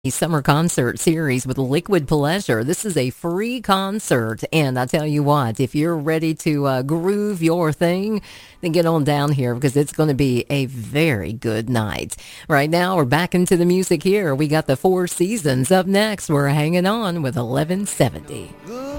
Summer concert series with Liquid Pleasure. This is a free concert, and I tell you what, if you're ready to groove your thing, then get on down here because it's going to be a very good night. Right now, we're back into the music here. We got the Four Seasons up next. We're hanging on with 1170.